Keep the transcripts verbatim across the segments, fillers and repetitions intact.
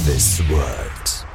Elvis World.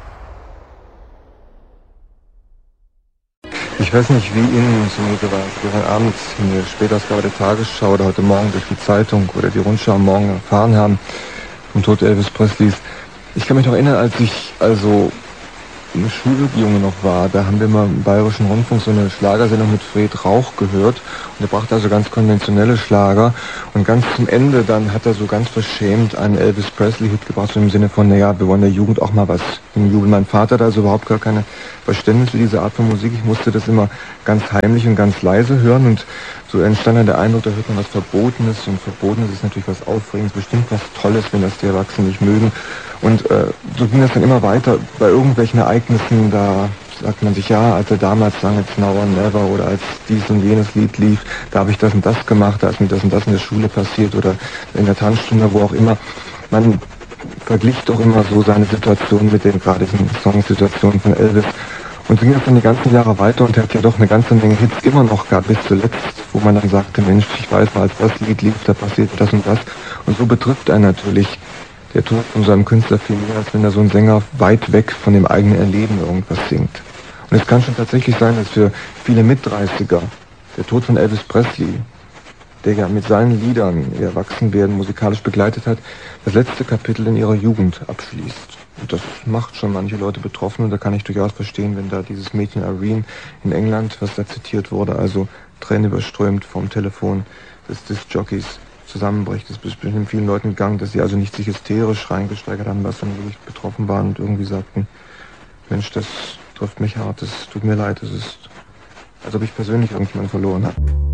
Ich weiß nicht, wie Ihnen zumute war, gestern Abend in der Spätausgabe der Tagesschau oder heute Morgen durch die Zeitung oder die Rundschau am Morgen erfahren haben vom Tod Elvis Presleys. Ich kann mich noch erinnern, als ich also ein Schuljunge noch war, da haben wir mal im Bayerischen Rundfunk so eine Schlagersendung mit Fred Rauch gehört und er brachte also ganz konventionelle Schlager und ganz zum Ende dann hat er so ganz verschämt einen Elvis Presley-Hit gebracht, so im Sinne von, naja, wir wollen der Jugend auch mal was im Jubel. Mein Vater hat also überhaupt gar keine Verständnis für diese Art von Musik. Ich musste das immer ganz heimlich und ganz leise hören und so entstand dann der Eindruck, da hört man was Verbotenes und Verbotenes ist natürlich was Aufregendes, bestimmt was Tolles, wenn das die Erwachsenen nicht mögen. Und äh, so ging das dann immer weiter. Bei irgendwelchen Ereignissen, da sagt man sich, ja, als er damals sang, It's Now or Never oder als dies und jenes Lied lief, da habe ich das und das gemacht, da ist mir das und das in der Schule passiert oder in der Tanzstunde, wo auch immer. Man verglich doch immer so seine Situation mit den gerade diesen Songsituationen von Elvis. Und so ging das dann die ganzen Jahre weiter und er hat ja doch eine ganze Menge Hits immer noch gehabt, bis zuletzt, wo man dann sagte, Mensch, ich weiß mal, als das Lied lief, da passiert das und das. Und so betrifft einen natürlich der Tod von so einem Künstler viel mehr, als wenn da so ein Sänger weit weg von dem eigenen Erleben irgendwas singt. Und es kann schon tatsächlich sein, dass für viele Mitdreißiger der Tod von Elvis Presley, der ja mit seinen Liedern ihr Erwachsenwerden musikalisch begleitet hat, das letzte Kapitel in ihrer Jugend abschließt. Und das macht schon manche Leute betroffen und da kann ich durchaus verstehen, wenn da dieses Mädchen Irene in England, was da zitiert wurde, also Tränen überströmt vom Telefon des Disc-Jockeys zusammenbricht. Es ist bestimmt vielen Leuten gegangen, dass sie also nicht sich hysterisch reingesteigert haben, was dann wirklich betroffen waren und irgendwie sagten, Mensch, das trifft mich hart, es tut mir leid, es ist, als ob ich persönlich irgendjemanden verloren habe.